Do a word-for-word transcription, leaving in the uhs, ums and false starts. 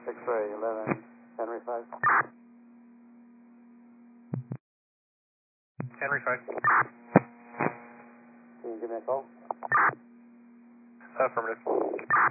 X-ray eleven, Henry five. Henry five. Can you give me a call? Affirmative.